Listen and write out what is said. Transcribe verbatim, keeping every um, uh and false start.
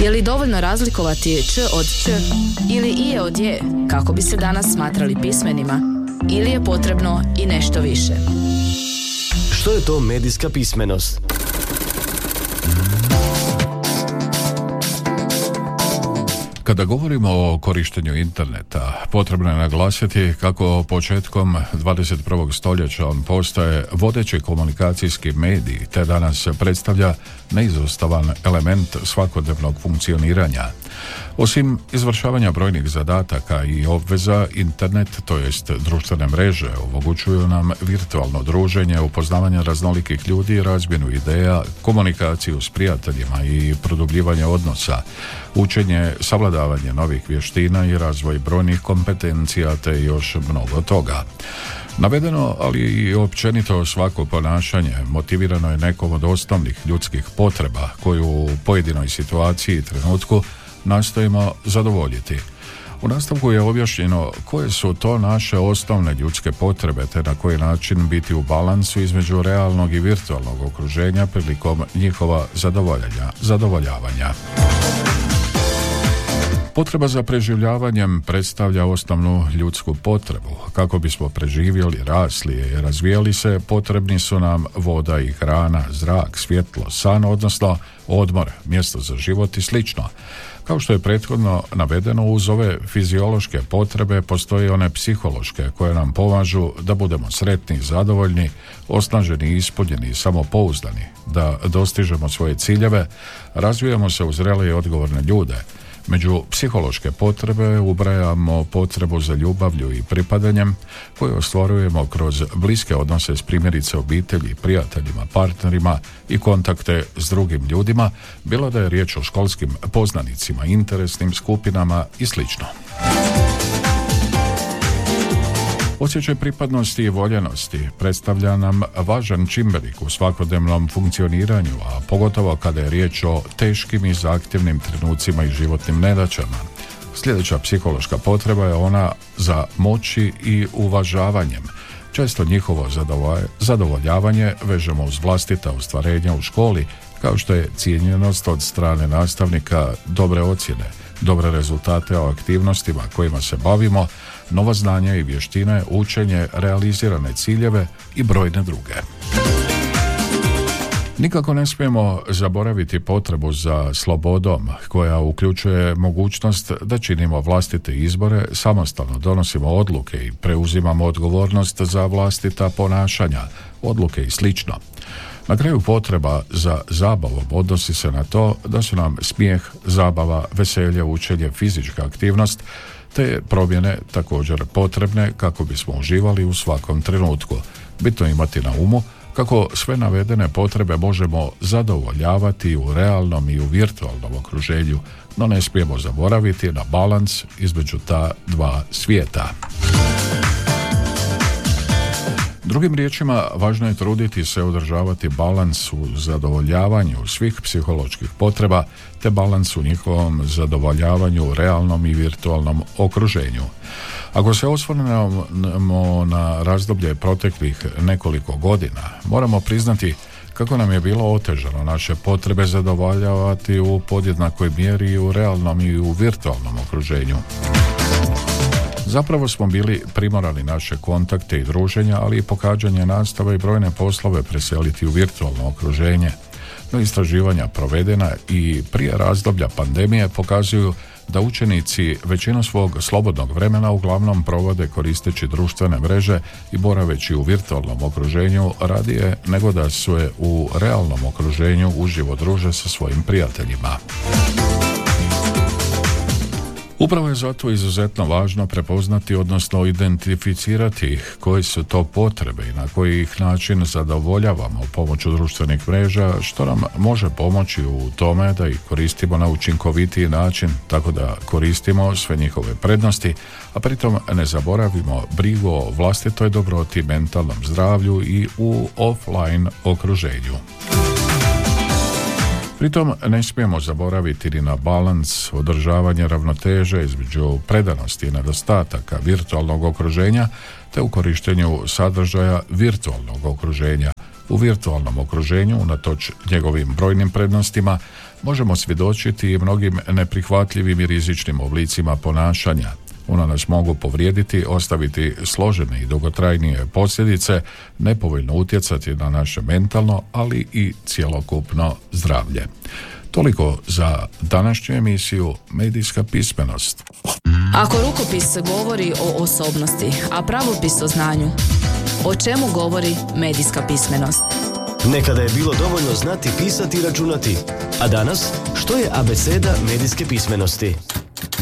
Je li dovoljno razlikovati č od ć ili ije od je kako bi se danas smatrali pismenima? Ili je potrebno i nešto više? Što je to medijska pismenost? Kada govorimo o korištenju interneta, potrebno je naglasiti kako početkom dvadeset prvog stoljeća on postaje vodeći komunikacijski medij, te danas predstavlja neizostavan element svakodnevnog funkcioniranja. Osim izvršavanja brojnih zadataka i obveza, internet, to jest društvene mreže, omogućuju nam virtualno druženje, upoznavanje raznolikih ljudi, razmjenu ideja, komunikaciju s prijateljima i produbljivanje odnosa, učenje, savladavanje novih vještina i razvoj brojnih kompetencija, te još mnogo toga. Navedeno, ali i općenito svako ponašanje motivirano je nekom od osnovnih ljudskih potreba koju u pojedinoj situaciji i trenutku nastojimo zadovoljiti. U nastavku je objašnjeno koje su to naše osnovne ljudske potrebe, te na koji način biti u balansu između realnog i virtualnog okruženja prilikom njihova zadovoljavanja. Potreba za preživljavanjem predstavlja osnovnu ljudsku potrebu. Kako bismo preživjeli, rasli i razvijali se, potrebni su nam voda i hrana, zrak, svjetlo, san, odnosno odmor, mjesto za život i slično. Kao što je prethodno navedeno, uz ove fiziološke potrebe postoje one psihološke koje nam pomažu da budemo sretni, zadovoljni, osnaženi, ispunjeni i samopouzdani, da dostižemo svoje ciljeve, razvijamo se u zrele i odgovorne ljude. Među psihološke potrebe ubrajamo potrebu za ljubavlju i pripadanjem koju ostvarujemo kroz bliske odnose s primjerice obitelji, prijateljima, partnerima i kontakte s drugim ljudima, bilo da je riječ o školskim poznanicima, interesnim skupinama i slično. Osjećaj pripadnosti i voljenosti predstavlja nam važan čimbenik u svakodnevnom funkcioniranju, a pogotovo kada je riječ o teškim i zahtjevnim trenucima i životnim nedaćama. Sljedeća psihološka potreba je ona za moći i uvažavanjem. Često njihovo zadovoljavanje vežemo uz vlastita ostvarenja u školi, kao što je cijenjenost od strane nastavnika, dobre ocjene, dobre rezultate o aktivnostima kojima se bavimo, nova znanja i vještine, učenje, realizirane ciljeve i brojne druge. Nikako ne smijemo zaboraviti potrebu za slobodom, koja uključuje mogućnost da činimo vlastite izbore, samostalno donosimo odluke i preuzimamo odgovornost za vlastita ponašanja, odluke i slično. Na kraju potreba za zabavom odnosi se na to da su nam smijeh, zabava, veselje, učenje, fizička aktivnost te promjene također potrebne kako bismo uživali u svakom trenutku. Bitno imati na umu kako sve navedene potrebe možemo zadovoljavati u realnom i u virtualnom okruženju, no ne smijemo zaboraviti na balans između ta dva svijeta. Drugim riječima, važno je truditi se održavati balans u zadovoljavanju svih psiholoških potreba, te balans u njihovom zadovoljavanju u realnom i virtualnom okruženju. Ako se osvrnemo na razdoblje proteklih nekoliko godina, moramo priznati kako nam je bilo otežano naše potrebe zadovoljavati u podjednakoj mjeri i u realnom i u virtualnom okruženju. Zapravo smo bili primorani naše kontakte i druženja, ali i pohađanje nastave i brojne poslove preseliti u virtualno okruženje. No istraživanja provedena i prije razdoblja pandemije pokazuju da učenici većinu svog slobodnog vremena uglavnom provode koristeći društvene mreže i boraveći u virtualnom okruženju radije nego da se u realnom okruženju uživo druže sa svojim prijateljima. Upravo je zato izuzetno važno prepoznati, odnosno identificirati koje su to potrebe i na koji ih način zadovoljavamo pomoću društvenih mreža, što nam može pomoći u tome da ih koristimo na učinkovitiji način, tako da koristimo sve njihove prednosti, a pritom ne zaboravimo brigu o vlastitoj dobroti, mentalnom zdravlju i u offline okruženju. Pritom ne smijemo zaboraviti ni na balans, održavanje ravnoteže između predanosti i nedostataka virtualnog okruženja te u korištenju sadržaja virtualnog okruženja, U virtualnom okruženju, unatoč njegovim brojnim prednostima, možemo svjedočiti i mnogim neprihvatljivim i rizičnim oblicima ponašanja. Ona nas mogu povrijediti, ostaviti složene i dugotrajnije posljedice, nepovoljno utjecati na naše mentalno, ali i cjelokupno zdravlje. Toliko za današnju emisiju Medijska pismenost. Ako rukopis govori o osobnosti, a pravopis o znanju, o čemu govori medijska pismenost? Nekada je bilo dovoljno znati pisati i računati, a danas što je abeceda medijske pismenosti?